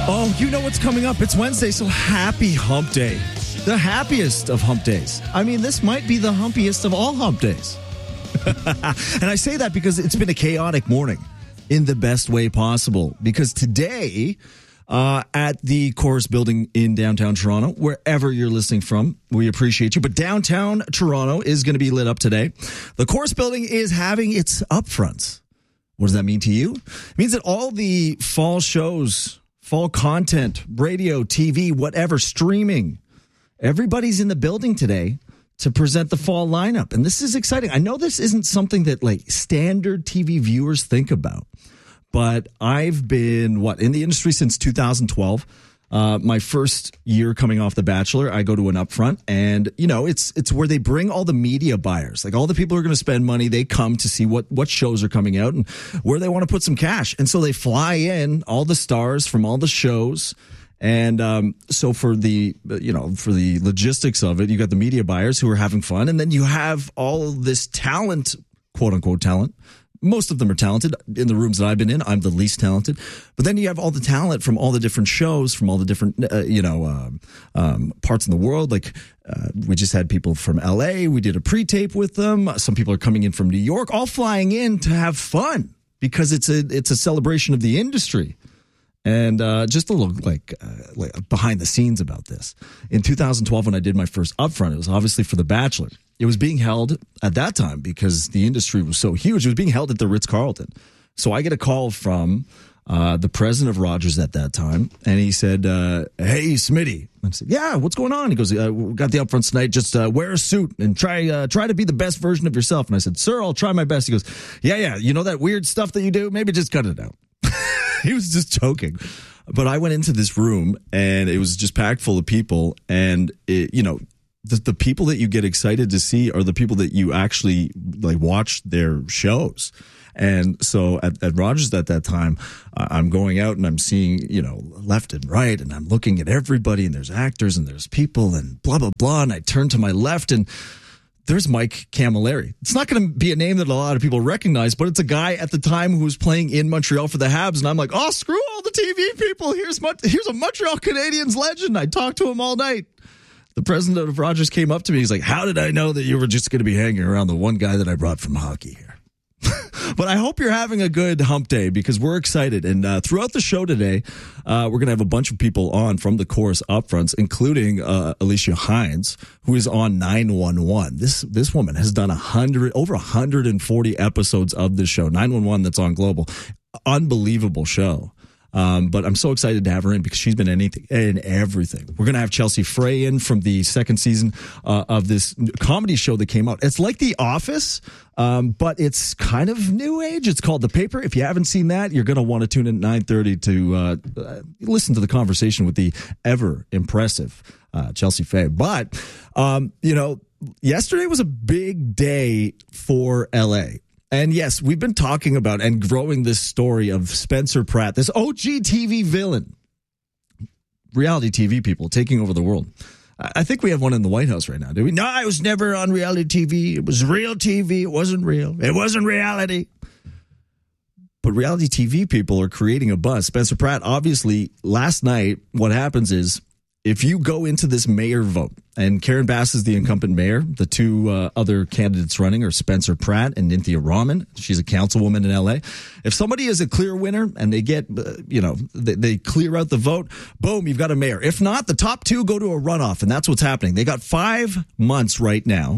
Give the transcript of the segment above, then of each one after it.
Oh, you know what's coming up. It's Wednesday, so happy hump day. The happiest of hump days. I mean, this might be the humpiest of all hump days. And I say that because it's been a chaotic morning in the best way possible. Because today, at the Chorus Building in downtown Toronto, wherever you're listening from, we appreciate you. But downtown Toronto is going to be lit up today. The Chorus Building is having its upfronts. What does that mean to you? It means that all the fall shows, fall content, radio, TV, whatever, streaming, everybody's in the building today to present the fall lineup. And this is exciting. I know this isn't something that like standard TV viewers think about, but I've been, in the industry since 2012. My first year coming off The Bachelor, I go to an upfront, and you know it's where they bring all the media buyers, like all the people who are going to spend money. They come to see what shows are coming out and where they want to put some cash, and so they fly in all the stars from all the shows. And so for the logistics of it, you got the media buyers who are having fun, and then you have all of this talent, quote unquote talent. Most of them are talented. In the rooms that I've been in, I'm the least talented. But then you have all the talent from all the different shows, from all the different, parts in the world. Like, we just had people from LA. We did a pre-tape with them. Some people are coming in from New York, all flying in to have fun because it's a celebration of the industry. And just a little like behind the scenes about this. In 2012, when I did my first upfront, it was obviously for The Bachelor. It was being held at that time because the industry was so huge. It was being held at the Ritz-Carlton. So I get a call from the president of Rogers at that time, and he said, "Hey, Smitty." I said, "Yeah, what's going on?" He goes, "We got the upfronts tonight. Just wear a suit and try to be the best version of yourself." And I said, "Sir, I'll try my best." He goes, "Yeah, you know that weird stuff that you do? Maybe just cut it out." He was just joking. But I went into this room, and it was just packed full of people, and the people that you get excited to see are the people that you actually like watch their shows. And so at Rogers at that time, I'm going out and I'm seeing, left and right, and I'm looking at everybody, and there's actors and there's people and blah, blah, blah. And I turn to my left, and there's Mike Camilleri. It's not going to be a name that a lot of people recognize, but it's a guy at the time who was playing in Montreal for the Habs. And I'm like, oh, screw all the TV people. Here's a Montreal Canadiens legend. I talked to him all night. The president of Rogers came up to me. He's like, how did I know that you were just going to be hanging around the one guy that I brought from hockey here? But I hope you're having a good hump day because we're excited. And throughout the show today, we're going to have a bunch of people on from the Chorus upfronts, including Alicia Hines, who is on 911. This woman has done over 140 episodes of this show, 911, that's on Global. Unbelievable show. But I'm so excited to have her in because she's been in everything. We're going to have Chelsea Frey in from the second season of this comedy show that came out. It's like The Office, but it's kind of new age. It's called The Paper. If you haven't seen that, you're going to want to tune in at 9:30 to listen to the conversation with the ever impressive Chelsea Frey. But, yesterday was a big day for LA. And yes, we've been talking about and growing this story of Spencer Pratt, this OG TV villain. Reality TV people taking over the world. I think we have one in the White House right now, do we? No, I was never on reality TV. It was real TV. It wasn't real. It wasn't reality. But reality TV people are creating a buzz. Spencer Pratt, obviously, last night, what happens is, if you go into this mayor vote, and Karen Bass is the incumbent mayor, the two other candidates running are Spencer Pratt and Nithya Raman. She's a councilwoman in LA. If somebody is a clear winner and they get, they clear out the vote, boom, you've got a mayor. If not, the top two go to a runoff, and that's what's happening. They got 5 months right now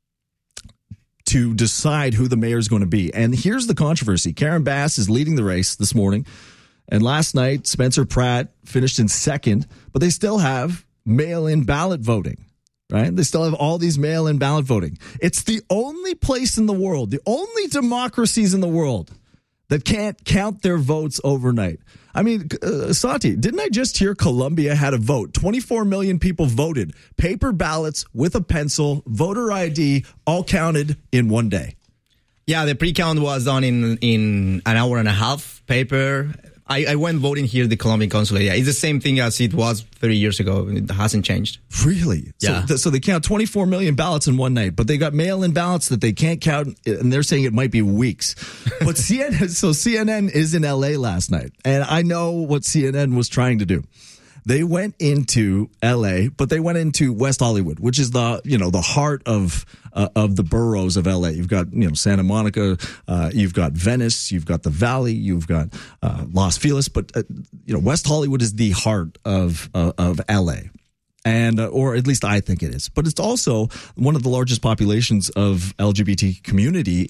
to decide who the mayor is going to be. And here's the controversy. Karen Bass is leading the race this morning. And last night, Spencer Pratt finished in second, but they still have mail-in ballot voting, right? They still have all these mail-in ballot voting. It's the only place in the world, the only democracies in the world that can't count their votes overnight. I mean, Santi, didn't I just hear Colombia had a vote? 24 million people voted. Paper ballots with a pencil, voter ID, all counted in one day. Yeah, the pre-count was done in an hour and a half. Paper, I went voting here at the Colombian consulate. Yeah, it's the same thing as it was 30 years ago. It hasn't changed. Really? Yeah. So they count 24 million ballots in one night, but they got mail-in ballots that they can't count, and they're saying it might be weeks. But CNN is in LA last night, and I know what CNN was trying to do. They went into LA, but they went into West Hollywood, which is the heart of the boroughs of LA. You've got, Santa Monica, you've got Venice, you've got the Valley, you've got Los Feliz, but West Hollywood is the heart of LA. And, or at least I think it is, but it's also one of the largest populations of LGBT community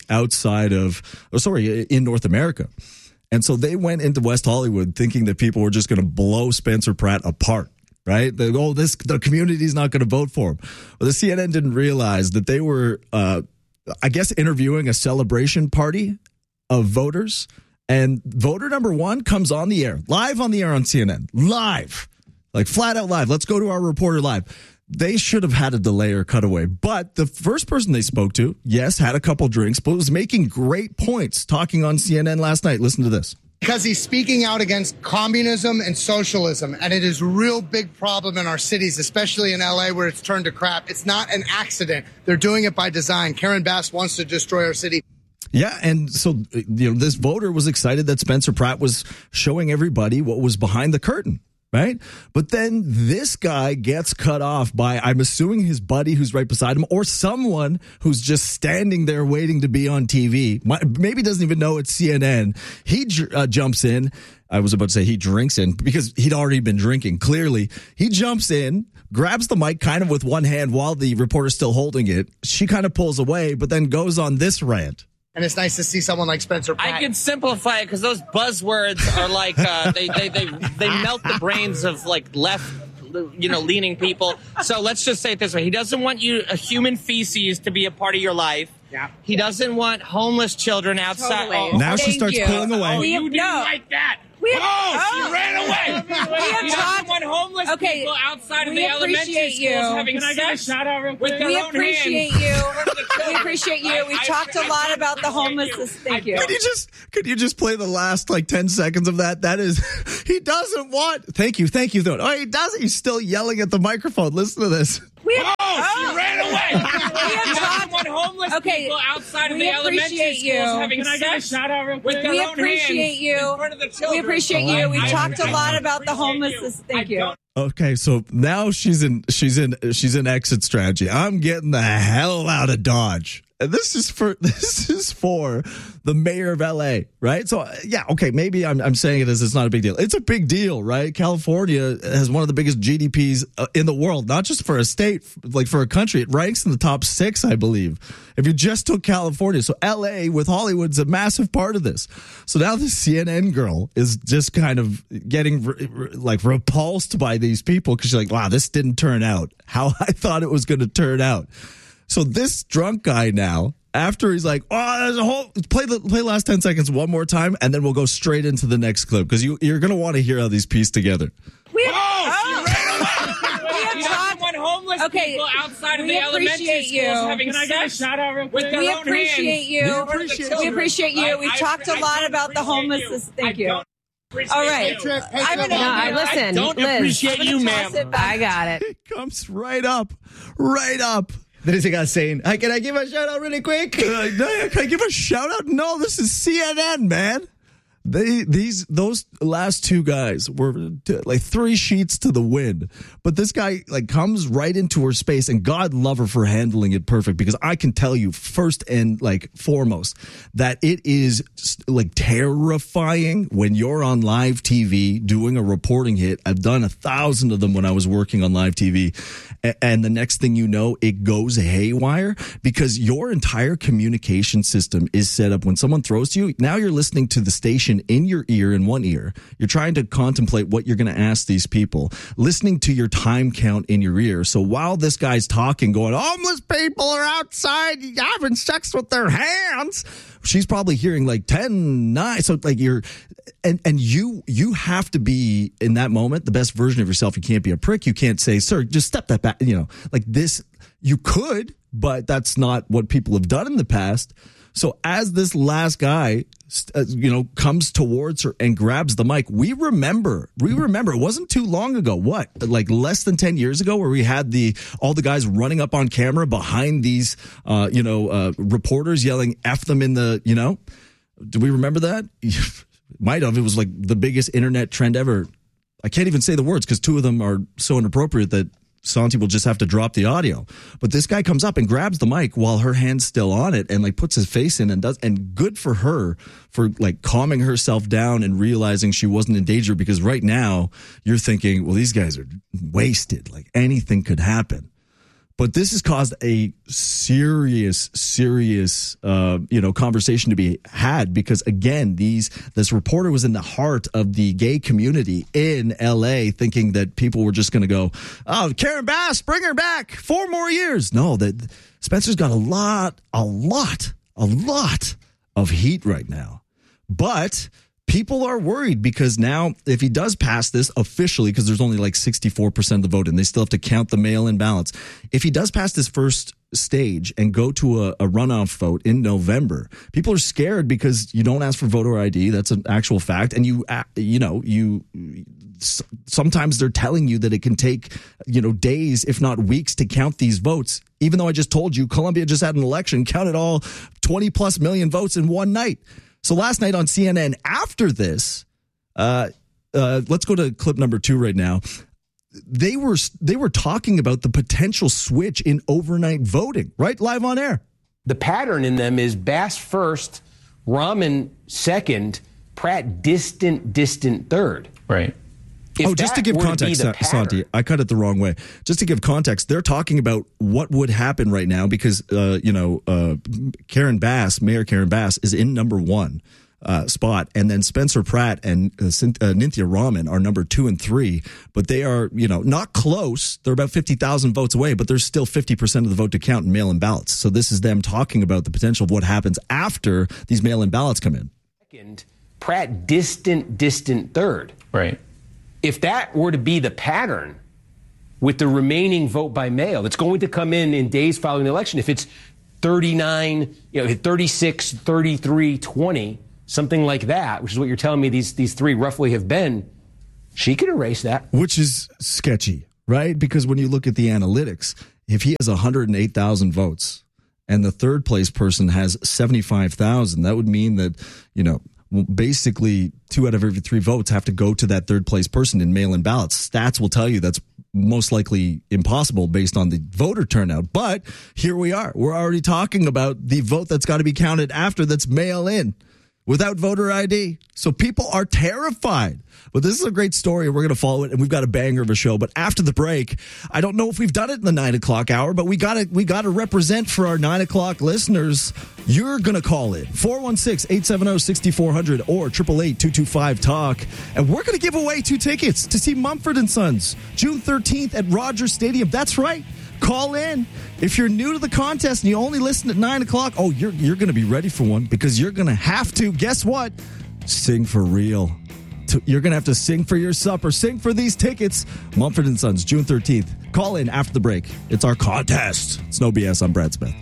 in North America. And so they went into West Hollywood thinking that people were just going to blow Spencer Pratt apart, right? The community's not going to vote for him. Well, the CNN didn't realize that they were, interviewing a celebration party of voters. And voter number one comes on the air, live on the air on CNN, live, like flat out live. Let's go to our reporter live. They should have had a delay or cutaway, but the first person they spoke to, yes, had a couple drinks, but was making great points talking on CNN last night. Listen to this. Because he's speaking out against communism and socialism, and it is a real big problem in our cities, especially in LA where it's turned to crap. It's not an accident. They're doing it by design. Karen Bass wants to destroy our city. Yeah, and so this voter was excited that Spencer Pratt was showing everybody what was behind the curtain. Right? But then this guy gets cut off by, I'm assuming, his buddy who's right beside him or someone who's just standing there waiting to be on TV. Maybe doesn't even know it's CNN. He jumps in. I was about to say he drinks in because he'd already been drinking. Clearly, he jumps in, grabs the mic kind of with one hand while the reporter's still holding it. She kind of pulls away, but then goes on this rant. And it's nice to see someone like Spencer Pratt. I can simplify it because those buzzwords are like they melt the brains of like left, leaning people. So let's just say it this way: he doesn't want human feces to be a part of your life. Yeah. He doesn't want homeless children outside. Totally. Now she starts pulling away. Oh, you didn't like that. She ran away. He doesn't want homeless people outside of the elementary schools having sex with their own hands. We appreciate you. We've talked a lot about the homelessness. Thank you. Could you just play the last 10 seconds of that? That is, he doesn't want. Thank you. Though. Oh, he doesn't. He's still yelling at the microphone. Listen to this. She ran away. He doesn't want homeless people outside of the elementary schools having sex with their own hands in front of the children. We appreciate you. We've talked a lot about the homelessness. Thank you. Okay, so now she's in exit strategy. I'm getting the hell out of Dodge. And this is for the mayor of LA, right? So yeah, okay, maybe I'm saying it as it's not a big deal. It's a big deal, right? California has one of the biggest GDPs in the world, not just for a state, like for a country. It ranks in the top 6, I believe. If you just took California, so LA with Hollywood's a massive part of this. So now this CNN girl is just kind of getting repulsed by these people because she's like, wow, this didn't turn out how I thought it was going to turn out. So this drunk guy now, after he's like, oh, there's a whole play last 10 seconds one more time, and then we'll go straight into the next clip because you're going to want to hear how these piece together. She ran away. He doesn't want homeless people outside of the elementary schools having sex with their own hands. We appreciate you. We've talked a lot about the homelessness. Thank you. All right. Listen, don't appreciate you, ma'am. I got it. It comes right up. There's a guy saying, "Hey, can I give a shout out really quick?" Can I give a shout out? No, this is CNN, man. Those last two guys were like 3 sheets to the wind, but this guy comes right into her space, and God love her for handling it perfect, because I can tell you first and foremost that it is terrifying when you're on live TV doing a reporting hit. I've done 1,000 of them when I was working on live TV, and the next thing you know, it goes haywire because your entire communication system is set up when someone throws to you. Now you're listening to the station in your ear, in one ear. You're trying to contemplate what you're going to ask these people, listening to your time count in your ear. So while this guy's talking, going, homeless people are outside having sex with their hands, she's probably hearing 10, 9. So you're, and you have to be in that moment the best version of yourself. You can't be a prick. You can't say, sir, just step that back. This, you could, but that's not what people have done in the past. So as this last guy, comes towards her and grabs the mic, we remember it wasn't too long ago, like less than 10 years ago, where we had all the guys running up on camera behind these, reporters yelling F them in the, do we remember that? Might have. It was like the biggest internet trend ever. I can't even say the words because two of them are so inappropriate that Santi will just have to drop the audio. But this guy comes up and grabs the mic while her hand's still on it and like puts his face in and good for her for like calming herself down and realizing she wasn't in danger, because right now you're thinking, well, these guys are wasted. Like anything could happen. But this has caused a serious, conversation to be had, because again, this reporter was in the heart of the gay community in LA, thinking that people were just going to go, oh, Karen Bass, bring her back 4 more years. No, that Spencer's got a lot of heat right now. But people are worried because now if he does pass this officially, because there's only like 64% of the vote and they still have to count the mail-in ballots. If he does pass this first stage and go to a runoff vote in November, people are scared because you don't ask for voter ID. That's an actual fact. And sometimes they're telling you that it can take, days, if not weeks, to count these votes. Even though I just told you Colombia just had an election, counted all 20 plus million votes in one night. So last night on CNN, after this, let's go to clip number 2 right now. They were talking about the potential switch in overnight voting, right? Live on air. The pattern in them is Bass first, Rahman second, Pratt distant third. Right. Just to give context, Santi, I cut it the wrong way. Just to give context, they're talking about what would happen right now because, Mayor Karen Bass is in number 1 spot. And then Spencer Pratt and Nithya Raman are number 2 and 3. But they are, not close. They're about 50,000 votes away, but there's still 50% of the vote to count in mail-in ballots. So this is them talking about the potential of what happens after these mail-in ballots come in. Second, Pratt distant third. Right. If that were to be the pattern with the remaining vote by mail, it's going to come in days following the election. If it's 39, 36, 33, 20, something like that, which is what you're telling me these 3 roughly have been, she could erase that. Which is sketchy, right? Because when you look at the analytics, if he has 108,000 votes and the third place person has 75,000, that would mean that, basically 2 out of every 3 votes have to go to that third place person in mail-in ballots. Stats will tell you that's most likely impossible based on the voter turnout. But here we are. We're already talking about the vote that's got to be counted after that's mail-in without voter ID. So people are terrified. But this is a great story. We're going to follow it, and we've got a banger of a show. But after the break, I don't know if we've done it in the 9 o'clock hour, but we got to represent for our 9 o'clock listeners. You're going to call it 416-870-6400 or 888-225-TALK. And we're going to give away 2 tickets to see Mumford & Sons June 13th at Rogers Stadium. That's right. Call in. If you're new to the contest and you only listen at 9 o'clock, you're going to be ready for one because you're going to have to, guess what? Sing for real. You're going to have to sing for your supper. Sing for these tickets. Mumford & Sons, June 13th. Call in after the break. It's our contest. It's No BS. I'm Brad Smith.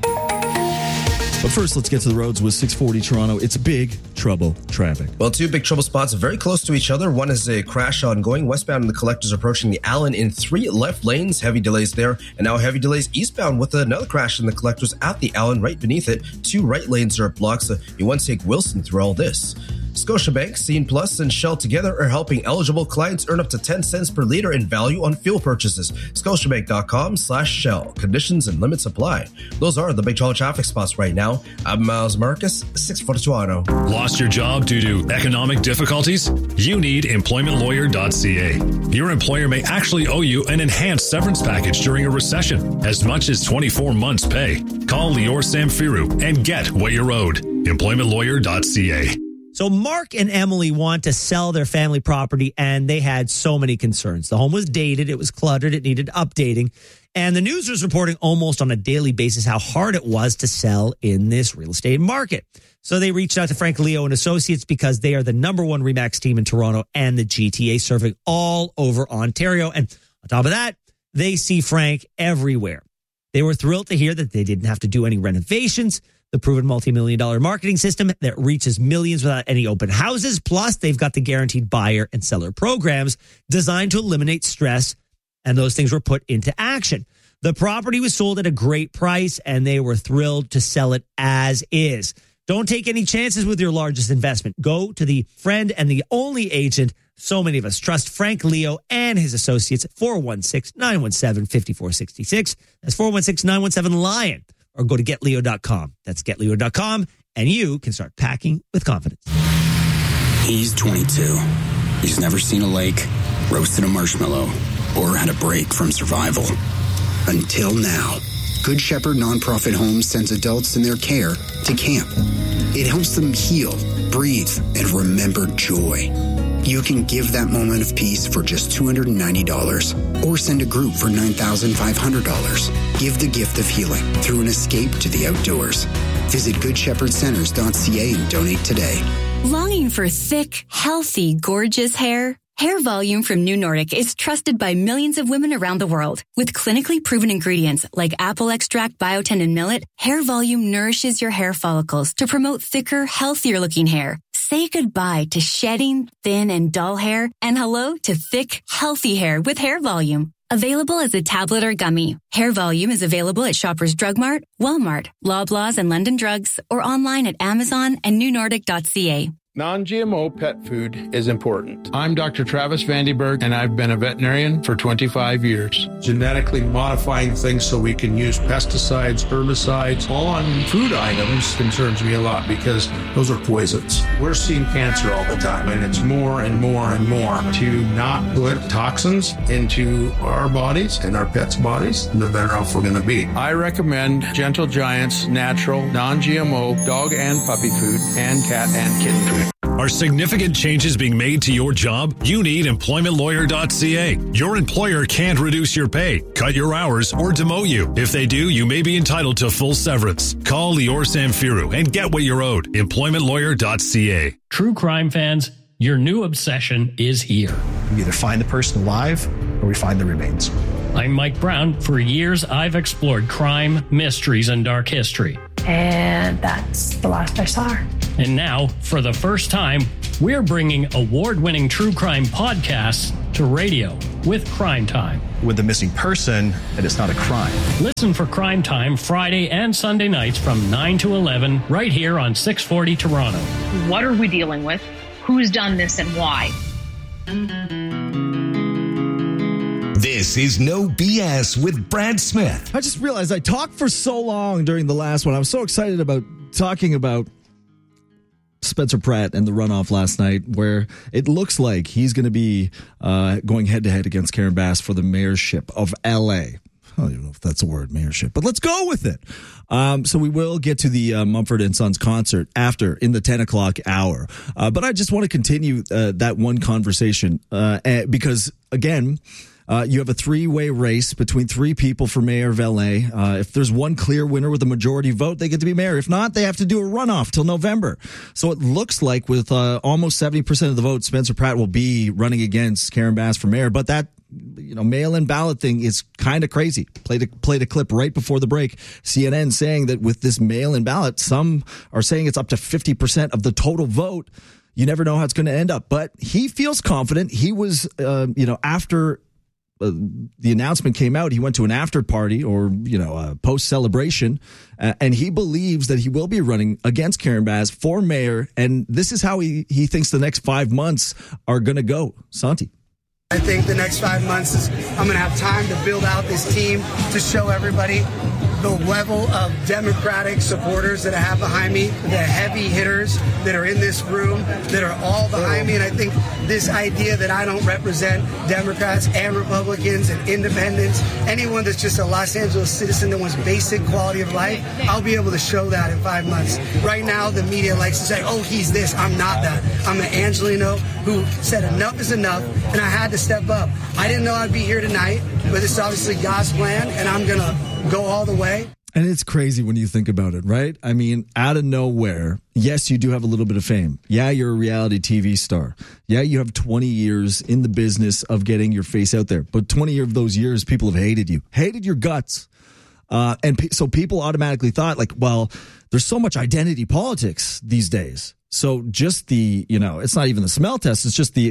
But first, let's get to the roads with 640 Toronto. It's big trouble traffic. Well, 2 big trouble spots very close to each other. One is a crash ongoing westbound in the Collectors approaching the Allen in 3 left lanes. Heavy delays there. And now heavy delays eastbound with another crash in the Collectors at the Allen right beneath it. 2 right lanes are blocked. So you want to take Wilson through all this. Scotiabank, Scene Plus, and Shell together are helping eligible clients earn up to 10 cents per liter in value on fuel purchases. Scotiabank.com/Shell. Conditions and limits apply. Those are the big trouble traffic spots right now. I'm Miles Marcus, 640 Toronto. Lost your job due to economic difficulties? You need employmentlawyer.ca. Your employer may actually owe you an enhanced severance package during a recession, as much as 24 months' pay. Call Lior Samfiru and get what you're owed. Employmentlawyer.ca. So Mark and Emily want to sell their family property, and they had so many concerns. The home was dated, it was cluttered, it needed updating. And the news was reporting almost on a daily basis how hard it was to sell in this real estate market. So they reached out to Frank Leo and Associates because they are the number 1 RE/MAX team in Toronto and the GTA, serving all over Ontario. And on top of that, they see Frank everywhere. They were thrilled to hear that they didn't have to do any renovations. the proven multi-million-dollar marketing system that reaches millions without any open houses. Plus, they've got the guaranteed buyer and seller programs designed to eliminate stress, and those things were put into action. The property was sold at a great price, and they were thrilled to sell it as is. Don't take any chances with your largest investment. Go to the friend and the only agent so many of us trust, Frank Leo and his associates at 416-917-5466. That's 416-917-LION. Or go to getleo.com. That's getleo.com, and you can start packing with confidence. He's 22. He's never seen a lake, roasted a marshmallow, or had a break from survival. Until now. Good Shepherd Nonprofit Homes sends adults in their care to camp. It helps them heal, breathe, and remember joy. You can give that moment of peace for just $290 or send a group for $9,500. Give the gift of healing through an escape to the outdoors. Visit GoodShepherdCenters.ca and donate today. Longing for thick, healthy, gorgeous hair? Hair Volume from New Nordic is trusted by millions of women around the world. With clinically proven ingredients like apple extract, biotin, and millet, Hair Volume nourishes your hair follicles to promote thicker, healthier-looking hair. Say goodbye to shedding, thin, and dull hair, and hello to thick, healthy hair with Hair Volume. Available as a tablet or gummy, Hair Volume is available at Shoppers Drug Mart, Walmart, Loblaws, and London Drugs, or online at Amazon and newnordic.ca. Non-GMO pet food is important. I'm Dr. Travis Vandenberg, and I've been a veterinarian for 25 years. Genetically modifying things so we can use pesticides, herbicides on food items concerns me a lot because those are poisons. We're seeing cancer all the time, and it's more and more and more. To not put toxins into our bodies and our pets' bodies, the better off we're going to be. I recommend Gentle Giant's natural, non-GMO dog and puppy food and cat and kitten food. Are significant changes being made to your job? You need EmploymentLawyer.ca. Your employer can't reduce your pay, cut your hours, or demote you. If they do, you may be entitled to full severance. Call Lior Samfiru and get what you're owed. EmploymentLawyer.ca. True crime fans, your new obsession is here. We either find the person alive or we find the remains. I'm Mike Brown. For years, I've explored crime, mysteries, and dark history. And that's the last I saw her. And now, for the first time, we're bringing award-winning true crime podcasts to radio with Crime Time. With the missing person, and it's not a crime. Listen for Crime Time Friday and Sunday nights from 9 to 11 right here on 640 Toronto. What are we dealing with? Who's done this and why? This is No BS with Brad Smith. I just realized I talked for so long during the last one. I was so excited about talking about Spencer Pratt and the runoff last night, where it looks like he's going to be going head-to-head against Karen Bass for the mayorship of L.A. I don't even know if that's a word, mayorship, but let's go with it. So we will get to the Mumford & Sons concert after, in the 10 o'clock hour. But I just want to continue that one conversation because, again, you have a three-way race between three people for mayor of L.A. If there's one clear winner with a majority vote, they get to be mayor. If not, they have to do a runoff till November. So it looks like with almost 70% of the vote, Spencer Pratt will be running against Karen Bass for mayor. But that, mail-in ballot thing is kind of crazy. Played a clip right before the break. CNN saying that with this mail-in ballot, some are saying it's up to 50% of the total vote. You never know how it's going to end up. But he feels confident. He was, after the announcement came out, he went to an after party or, a post celebration, and he believes that he will be running against Karen Bass for mayor. And this is how he thinks the next 5 months are going to go. Santi. I think the next 5 months is I'm going to have time to build out this team to show everybody the level of Democratic supporters that I have behind me, the heavy hitters that are in this room, that are all behind me. And I think this idea that I don't represent Democrats and Republicans and independents, anyone that's just a Los Angeles citizen that wants basic quality of life, I'll be able to show that in 5 months. Right now, the media likes to say, oh, he's this. I'm not that. I'm an Angelino who said enough is enough, and I had to step up. I didn't know I'd be here tonight, but it's obviously God's plan, and I'm going to go all the way. And it's crazy when you think about it, right? I mean, out of nowhere, yes, you do have a little bit of fame. Yeah, you're a reality TV star. Yeah, you have 20 years in the business of getting your face out there. But 20 of those years, people have hated you, hated your guts. So people automatically thought like, well, there's so much identity politics these days. So just it's not even the smell test. It's just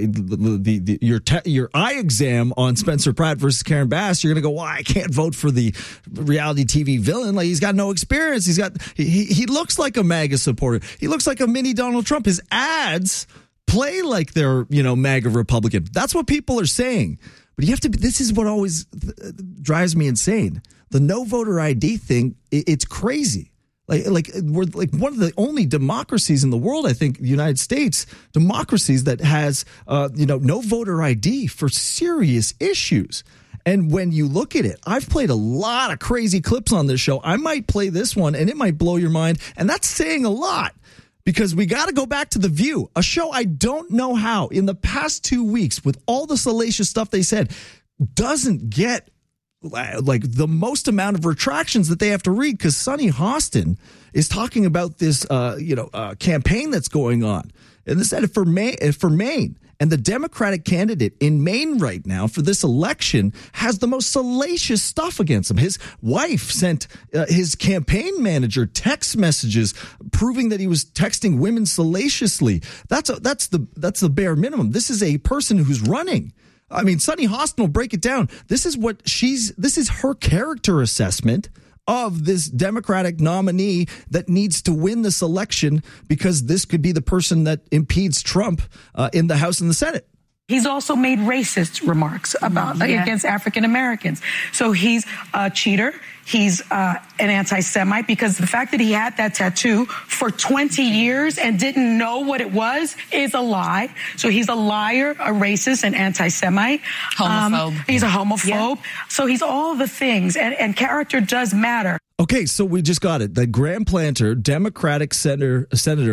your eye exam on Spencer Pratt versus Karen Bass. You're going to go, well, I can't vote for the reality TV villain. Like, he's got no experience. He looks like a MAGA supporter. He looks like a mini Donald Trump. His ads play like they're, MAGA Republican. That's what people are saying. But this is what always drives me insane. The no voter ID thing, it's crazy. Like we're like one of the only democracies in the world, I think, the United States, democracies that has, no voter ID for serious issues. And when you look at it, I've played a lot of crazy clips on this show. I might play this one and it might blow your mind. And that's saying a lot because we got to go back to The View, a show I don't know how in the past 2 weeks with all the salacious stuff they said doesn't get like the most amount of retractions that they have to read because Sunny Hostin is talking about this, campaign that's going on in the Senate for Maine. And the Democratic candidate in Maine right now for this election has the most salacious stuff against him. His wife sent his campaign manager text messages proving that he was texting women salaciously. That's the bare minimum. This is a person who's running. I mean, Sunny Hostin will break it down. This is her character assessment of this Democratic nominee that needs to win this election because this could be the person that impedes Trump in the House and the Senate. He's also made racist remarks against African Americans. So he's a cheater. He's an anti-Semite because the fact that he had that tattoo for 20 years and didn't know what it was is a lie. So he's a liar, a racist, an anti-Semite. Homophobe. He's a homophobe. Yeah. So he's all the things, and character does matter. Okay, so we just got it. The Graham Planter, Democratic senator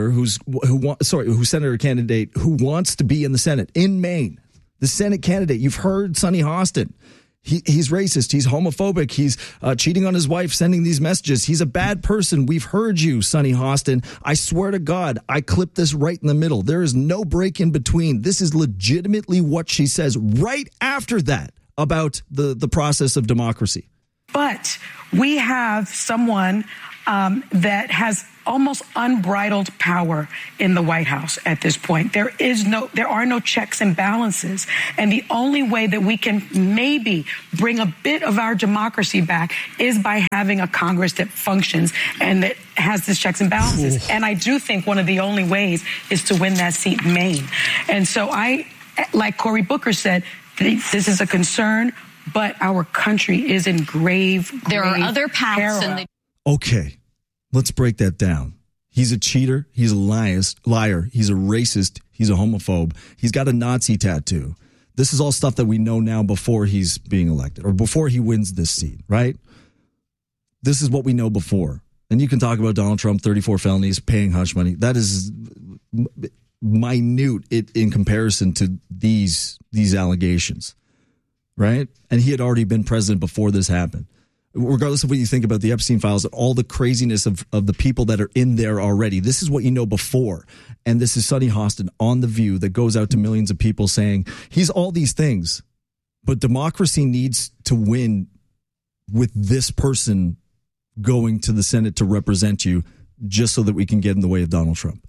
senator candidate who wants to be in the Senate in Maine. The Senate candidate. You've heard Sunny Hostin. He's racist. He's homophobic. He's cheating on his wife, sending these messages. He's a bad person. We've heard you, Sunny Hostin. I swear to God, I clipped this right in the middle. There is no break in between. This is legitimately what she says right after that about the process of democracy. But we have someone that has almost unbridled power in the White House at this point. There are no checks and balances. And the only way that we can maybe bring a bit of our democracy back is by having a Congress that functions and that has these checks and balances. And I do think one of the only ways is to win that seat in Maine. And so like Cory Booker said, this is a concern, but our country is in grave There are other paths. Okay, let's break that down. He's a cheater. He's a liar. He's a racist. He's a homophobe. He's got a Nazi tattoo. This is all stuff that we know now before he's being elected or before he wins this seat, right? This is what we know before. And you can talk about Donald Trump, 34 felonies, paying hush money. That is minute in comparison to these allegations, right? And he had already been president before this happened. Regardless of what you think about the Epstein files and all the craziness of the people that are in there already, this is what you know before. And this is Sunny Hostin on The View that goes out to millions of people saying he's all these things, but democracy needs to win with this person going to the Senate to represent you just so that we can get in the way of Donald Trump.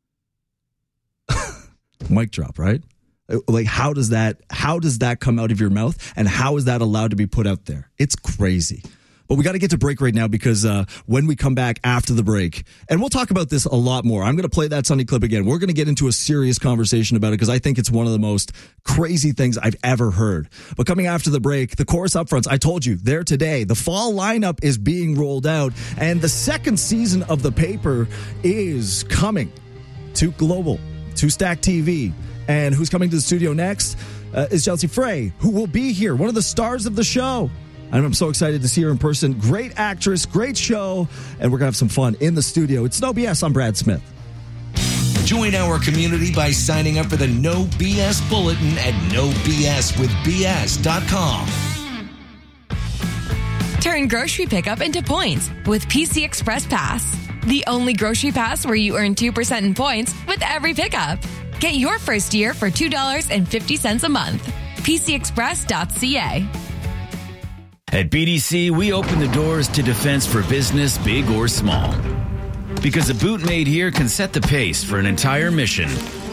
Mic drop, right? Like, how does that come out of your mouth, and how is that allowed to be put out there? It's crazy. But we got to get to break right now because when we come back after the break, and we'll talk about this a lot more. I'm going to play that Sunny clip again. We're going to get into a serious conversation about it because I think it's one of the most crazy things I've ever heard. But coming after the break, the Chorus Upfronts, I told you, they're today. The fall lineup is being rolled out, and the second season of The Paper is coming to Global, to Stack TV. And who's coming to the studio next is Chelsea Frey, who will be here, one of the stars of the show. And I'm so excited to see her in person. Great actress, great show, and we're going to have some fun in the studio. It's No BS. I'm Brad Smith. Join our community by signing up for the No BS Bulletin at NoBSWithBS.com. Turn grocery pickup into points with PC Express Pass. The only grocery pass where you earn 2% in points with every pickup. Get your first year for $2.50 a month. PCExpress.ca. At BDC, we open the doors to defense for business, big or small. Because a boot made here can set the pace for an entire mission.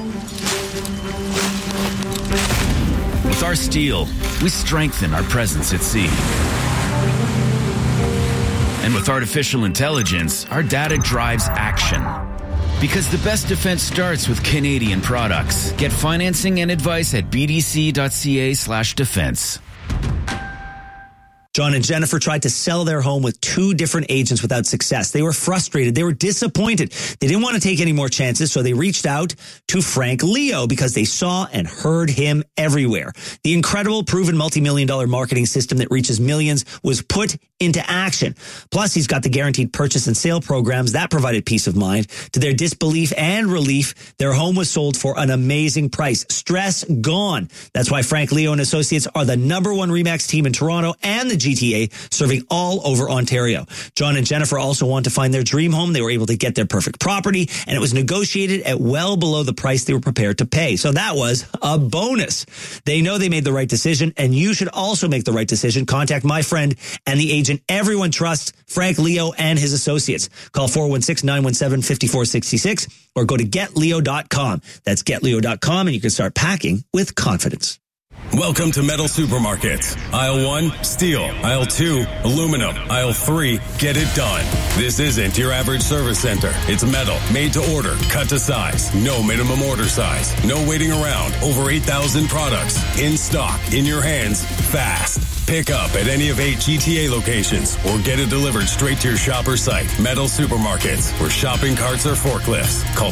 With our steel, we strengthen our presence at sea. And with artificial intelligence, our data drives action. Because the best defense starts with Canadian products. Get financing and advice at bdc.ca/defense. John and Jennifer tried to sell their home with 2 different agents without success. They were frustrated. They were disappointed. They didn't want to take any more chances, so they reached out to Frank Leo because they saw and heard him everywhere. The incredible, proven multi-million-dollar marketing system that reaches millions was put into action. Plus, he's got the guaranteed purchase and sale programs that provided peace of mind. To their disbelief and relief, their home was sold for an amazing price. Stress gone. That's why Frank Leo and Associates are the #1 RE/MAX team in Toronto and the GTA, serving all over Ontario. John and Jennifer also want to find their dream home. They were able to get their perfect property, and it was negotiated at well below the price they were prepared to pay. So that was a bonus. They know they made the right decision, and you should also make the right decision. Contact my friend and the agent everyone trusts, Frank Leo and his associates. Call 416-917-5466 or go to getleo.com. That's getleo.com, and you can start packing with confidence. Welcome to Metal Supermarkets. Aisle 1, steel. Aisle 2, aluminum. Aisle 3, get it done. This isn't your average service center. It's metal, made to order, cut to size. No minimum order size. No waiting around. Over 8,000 products. In stock, in your hands, fast. Pick up at any of 8 GTA locations or get it delivered straight to your shopper site. Metal Supermarkets, where shopping carts are forklifts. Call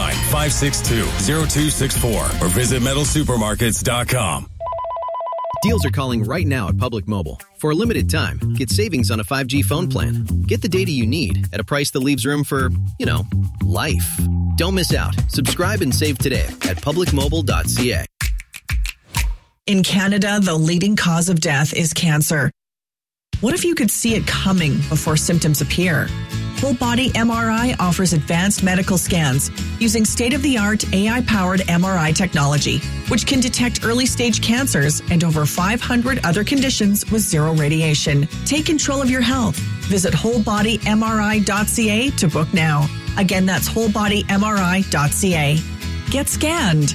289-562-0264 or visit metalsupermarkets.com. Deals are calling right now at Public Mobile. For a limited time, get savings on a 5G phone plan. Get the data you need at a price that leaves room for, life. Don't miss out. Subscribe and save today at publicmobile.ca. In Canada, the leading cause of death is cancer. What if you could see it coming before symptoms appear? Whole Body MRI offers advanced medical scans using state-of-the-art AI-powered MRI technology, which can detect early-stage cancers and over 500 other conditions with zero radiation. Take control of your health. Visit wholebodymri.ca to book now. Again, that's wholebodymri.ca. Get scanned.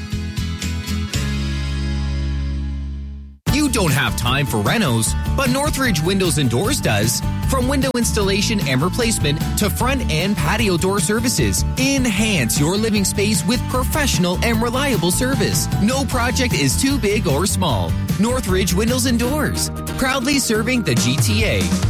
You don't have time for renos, but Northridge Windows and Doors does. From window installation and replacement to front and patio door services, enhance your living space with professional and reliable service. No project is too big or small. Northridge Windows and Doors, proudly serving the GTA.